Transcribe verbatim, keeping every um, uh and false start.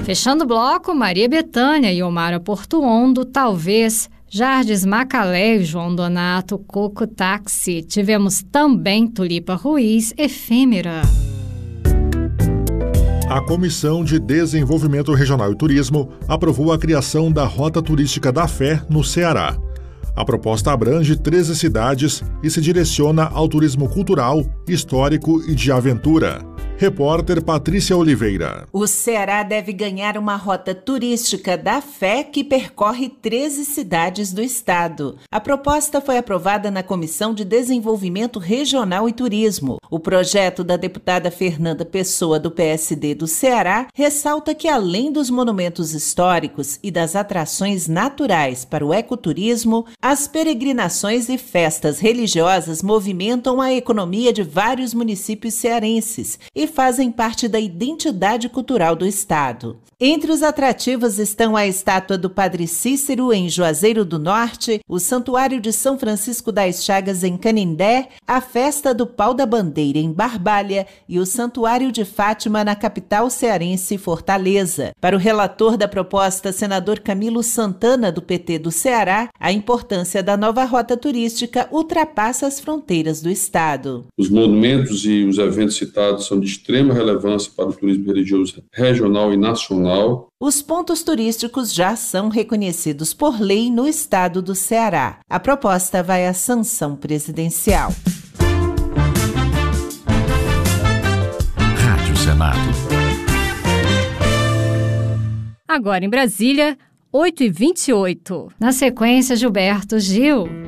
Fechando o bloco, Maria Bethânia e Omara Portuondo, Talvez, Jardes Macalé e João Donato, Coco Táxi. Tivemos também Tulipa Ruiz, Efêmera. A Comissão de Desenvolvimento Regional e Turismo aprovou a criação da Rota Turística da Fé no Ceará. A proposta abrange treze cidades e se direciona ao turismo cultural, histórico e de aventura. Repórter Patrícia Oliveira. O Ceará deve ganhar uma rota turística da fé que percorre treze cidades do estado. A proposta foi aprovada na Comissão de Desenvolvimento Regional e Turismo. O projeto da deputada Fernanda Pessoa, do P S D do Ceará, ressalta que, além dos monumentos históricos e das atrações naturais para o ecoturismo, as peregrinações e festas religiosas movimentam a economia de vários municípios cearenses e fazem parte da identidade cultural do estado. Entre os atrativos estão a estátua do Padre Cícero, em Juazeiro do Norte, o Santuário de São Francisco das Chagas, em Canindé, a Festa do Pau da Bandeira, em Barbalha, e o Santuário de Fátima, na capital cearense, Fortaleza. Para o relator da proposta, senador Camilo Santana, do P T do Ceará, a importância da nova rota turística ultrapassa as fronteiras do estado. Os monumentos e os eventos citados são de extrema relevância para o turismo religioso regional e nacional. Os pontos turísticos já são reconhecidos por lei no estado do Ceará. A proposta vai à sanção presidencial. Rádio Senado. Agora em Brasília, oito e vinte e oito. Na sequência, Gilberto Gil.